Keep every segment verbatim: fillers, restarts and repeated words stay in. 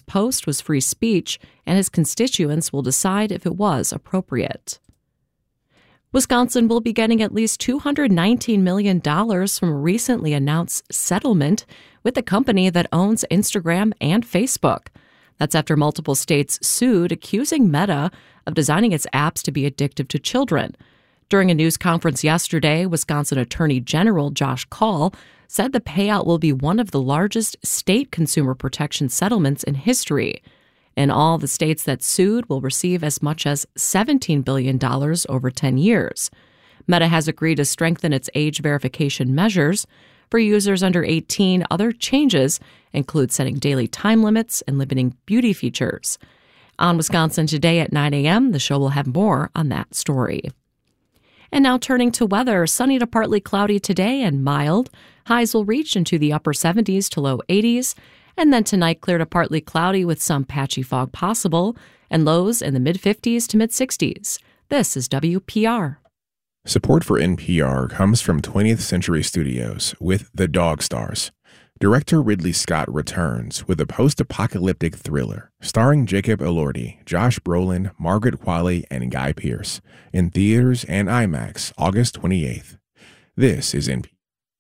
post was free speech, and his constituents will decide if it was appropriate. Wisconsin will be getting at least two hundred nineteen million dollars from a recently announced settlement with the company that owns Instagram and Facebook. That's after multiple states sued, accusing Meta of designing its apps to be addictive to children. During a news conference yesterday, Wisconsin Attorney General Josh Kaul said the payout will be one of the largest state consumer protection settlements in history. And all the states that sued will receive as much as seventeen billion dollars over ten years. Meta has agreed to strengthen its age verification measures. For users under eighteen, other changes include setting daily time limits and limiting beauty features. On Wisconsin Today at nine a.m., the show will have more on that story. And now turning to weather, sunny to partly cloudy today and mild. Highs will reach into the upper seventies to low eighties. And then tonight, clear to partly cloudy with some patchy fog possible, and lows in the mid-fifties to mid-sixties. This is W P R. Support for N P R comes from twentieth Century Studios with The Dog Stars. Director Ridley Scott returns with a post-apocalyptic thriller starring Jacob Elordi, Josh Brolin, Margaret Qualley, and Guy Pearce in theaters and IMAX August twenty-eighth. This is N P R.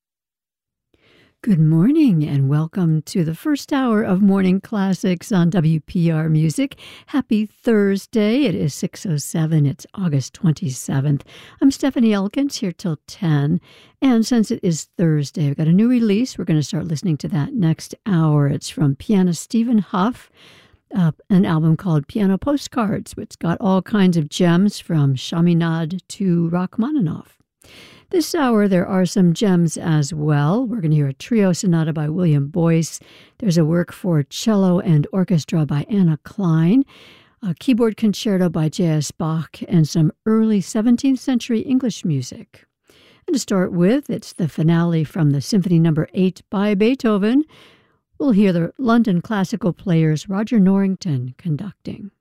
Good morning and welcome to the first hour of Morning Classics on W P R Music. Happy Thursday. It is six oh seven. It's August twenty-seventh. I'm Stephanie Elkins here till ten. And since it is Thursday, we've got a new release. We're going to start listening to that next hour. It's from pianist Stephen Huff, uh, an album called Piano Postcards. It's got all kinds of gems from Chaminade to Rachmaninoff. This hour, there are some gems as well. We're going to hear a trio sonata by William Boyce. There's a work for cello and orchestra by Anna Klein, a keyboard concerto by J S Bach, and some early seventeenth century English music. And to start with, it's the finale from the Symphony Number eight by Beethoven. We'll hear the London classical players Roger Norrington conducting.